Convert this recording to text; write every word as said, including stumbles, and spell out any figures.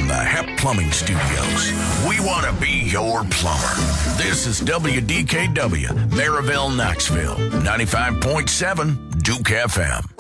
from the Hep Plumbing Studios. We want to be your plumber. This is W D K W, Maryville, Knoxville, ninety-five point seven Duke F M.